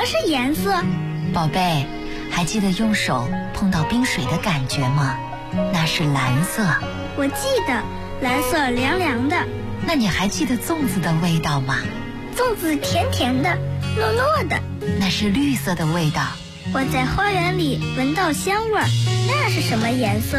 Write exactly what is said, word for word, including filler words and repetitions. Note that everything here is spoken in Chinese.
是颜色？ 宝贝，还记得用手碰到冰水的感觉吗？那是蓝色。 我记得，蓝色凉凉的。 那你还记得粽子的味道吗？ 粽子甜甜的，糯糯的。 那是绿色的味道。 我在花园里闻到香味儿，那是什么颜色？